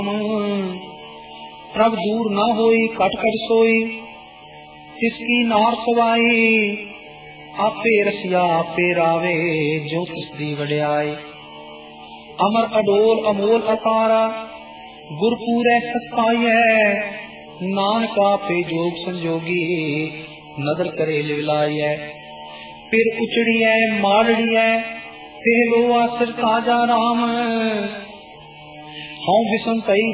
प्रभ दूर न होई कट कट सोई, तिसकी नार सवाई, आपे रसिया आपे रावे, जो तिसदी वड्याई। अमर अडोल अमोल अकारा, गुरपूरै सताइयै, नानक आपे जोग संजोगी, नदर करे लिवलाइयै। फिर उचड़ियै माड़ियै, तेह लोआ सिर ताजा राम, हौं बिसम कई